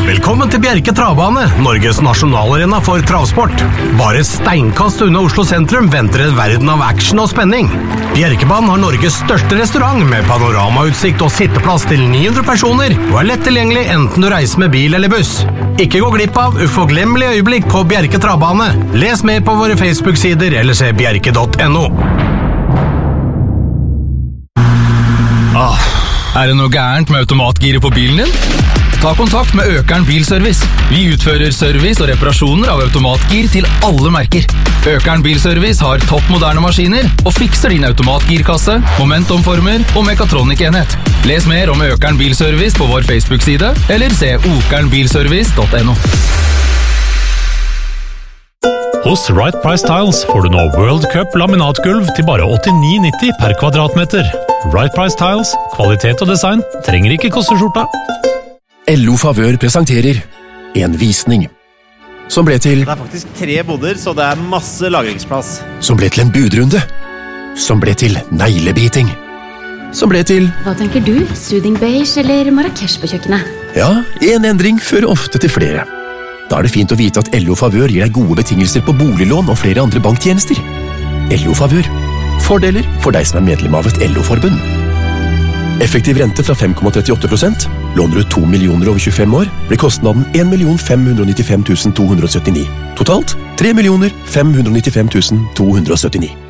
Velkommen til Bjerke Travbane, Norges nasjonalarena for travsport. Bare steinkast unna Oslo sentrum venter en verden av action og spenning. Bjerkebanen har Norges største restaurant med panoramautsikt og sitteplass til 900 personer, og er lett tilgjengelig enten du reiser med bil eller buss. Ikke gå glipp av uforglemmelige øyeblikk på Bjerke Travbane. Les mer på våre Facebook-sider eller se bjerke.no. Er det noe gærent med automatgiret på bilen din? Ta kontakt med Økern Bilservice. Vi utfører service og reparasjoner av automatgir til alle merker. Økern Bilservice har topp moderne maskiner og fikser din automatgirkasse, momentumformer og mekatronikenhet. Les mer om Økern Bilservice på vår Facebook-side, eller se okernbilservice.no. Hos Right Price Tiles får du nå World Cup laminatgulv til bare 89,90 per kvadratmeter. Right Price Tiles, kvalitet og design trenger ikke koste skjorta. LO Favør presenterer en visning som ble til Det er faktisk 3 boder, så det er masse lagringsplass. Som ble til en budrunde, som ble til neglebiting, som ble til Hva tenker du? Soothing beige eller Marrakesh på kjøkkenet? Ja, en endring fører ofte til flere. Da er det fint å vite at LO Favør gir deg gode betingelser på boliglån og flere andre banktjenester. LO Favør. Fordeler for deg som er medlem av et LO-forbund. Effektiv rente fra 5,38%. Låner du 2 millioner over 25 år, blir kostnaden 1.595.279. Totalt 3.595.279.